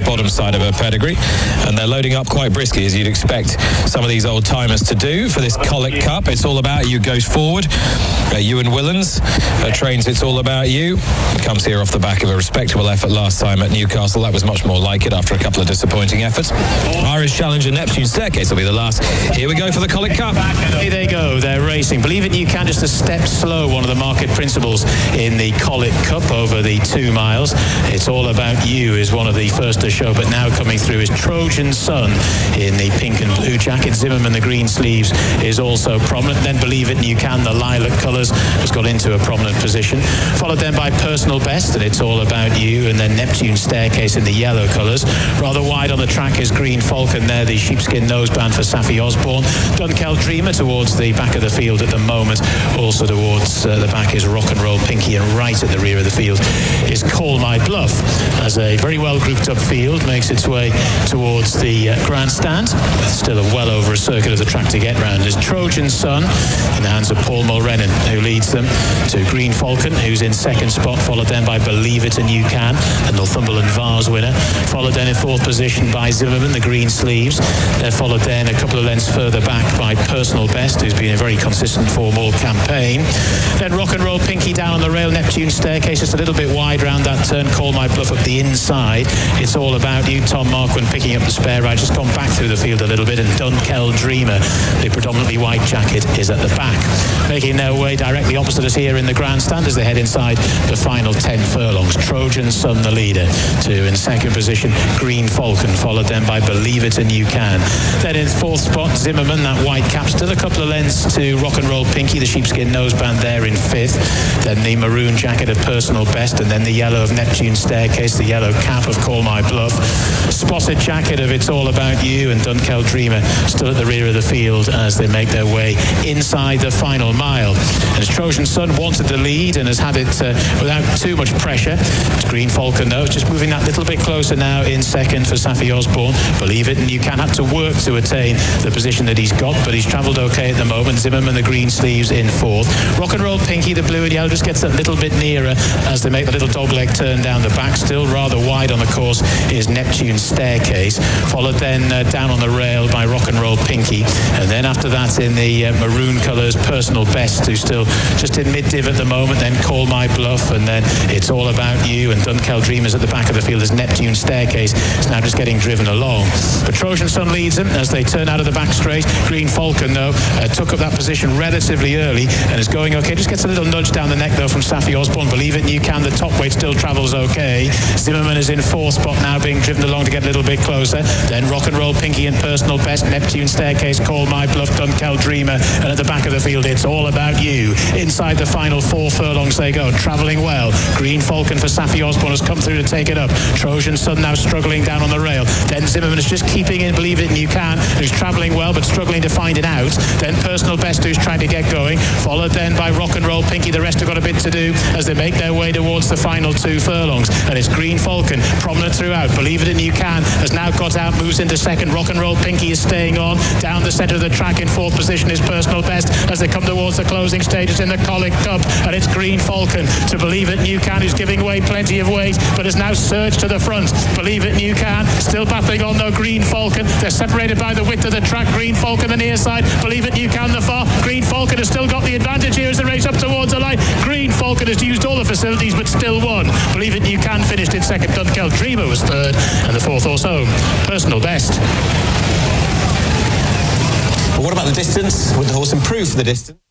bottom side of her pedigree, and they're loading up quite briskly, as you'd expect some of these old timers to do for this Colic Cup. It's All About You goes forward. Ewan Willans trains It's All About You. Comes here off the back of a respectable effort last time at Newcastle. That was much more like it after a couple of disappointing efforts. Irish Challenger Neptune Staircase will be the last. Here we go for the Colic Cup. Here they go, they're racing. Believe It You Can, just a step slow, one of the market principles in the Colic Cup over the 2 miles. It's All About You is one of the first to show, but now coming through is Trojan Sun in the pink and blue jacket. Zimmerman, the green sleeves, is also prominent. Then Believe It You Can, the lilac colours, has got into a prominent position. Followed then by Personal Best, and It's All About You, and then Neptune Staircase in the yellow colours. Rather wide on the track is Green Falcon there, the sheepskin noseband for Saffie Osborne. Dunkeld Dreamer towards the back of the field at the moment. Also towards the back is Rock and Roll Pinky, and right at the rear of the field is Call My Bluff, as a very well grouped up field makes its way towards the grandstand, with still well over a circuit of the track to get round. Is Trojan Sun in the hands of Paul Mulrennan, who leads them to Green Falcon, who's in second spot, followed then by Believe It and You Can, the Northumberland Vars winner, followed then in fourth position by Zimmerman, the green sleeves. They're followed then a couple of lengths further back by Personal Best, who's been a very consistent form all campaign. Then Rock and Roll Pinky down on the rail, Neptune Staircase just a little bit wide round that turn, Call My Bluff up the inside. It's All About You, Tom Marquand picking up the spare ride, just gone back through the field a little bit, and Dunkeld Dreamer, the predominantly white jacket, is at the back. Making their way directly opposite us here in the grandstand as they head inside the final 10 furlongs. Trojan Sun the leader, to in second position Green Falcon, followed then by Believe It and You Can. Then in fourth spot Zimmerman, that white cap, still a couple of lengths to Rock and Roll Pinky, the sheepskin noseband there in fifth. Then the maroon jacket of Personal Best, and then the yellow of Neptune Staircase, the yellow cap of Call My Bluff. Spotted jacket of It's All About You, and Dunkeld Dreamer still at the rear of the field as they make their way inside the final mile. And as Trojan Sun wanted the lead and has had it without too much pressure. It's Green Falcon though, just moving that little bit closer now in second for Saffie Osborne. Believe It and You Can, have to work to attain the position that he's got, but he's travelled okay at the moment. Zimmerman, the green sleeves, in fourth. Rock and Roll Pinky, the blue and yellow, just gets a little bit nearer as they make the little dogleg turn down the back. Still rather wide on the course is Neptune Staircase, followed then down on the rail by Rock and Roll Pinky, and then after that in the maroon colours Personal Best, who's still just in mid-div at the moment. Then Call My Bluff, and then It's All About You, and Dunkeld Dreamers at the back of the field as Neptune Staircase is now just getting driven along. But Trojan Sun leads them as they turn out of the back straight. Green Falcon though took up that position relatively early and is going okay, just gets a little nudge down the neck though from Saffie Osborne. Believe It and You Can, the top weight, still travels okay. Zimmerman is in fourth spot now, being driven along to get a little bit closer. Then Rock and Roll Pinky and Personal Best, Neptune Staircase, Call My Bluff, Dunkeld Dreamer, and at the back of the field It's All About You. Inside the final 4 furlongs they go, travelling well. Green Falcon for Saffie Osborne has come through to take it up. Trojan Sun now struggling down on the rail. Then Zimmerman is just keeping in Believe It and You Can, who's travelling well but struggling to find it out. Then Personal Best, who's trying to get going, followed then by Rock and Roll Pinky. The rest have got a bit to do as they make their way towards the final 2 furlongs, and it's Green Falcon prominent throughout. Believe It and You Can has now got out, moves into second. Rock and Roll Pinky is staying on. Down the centre of the track in fourth position is Personal Best as they come towards the closing stages in the Colic Cup, and it's Green Falcon to Believe It and You Can, who's giving away plenty of weight but has now surged to the front. Believe It and You Can still battling on though. Green Falcon, they're separated by the width of the track. Green Falcon the near side, Believe It and You Can the far. Green Falcon has still got the advantage here as the race up towards the line. Green Falcon has used all the facilities but still won. Believe It and You Can finished in second. Dunkeld Dreamer was third, and the fourth horse home, Personal Best. But what about the distance? Would the horse improve for the distance?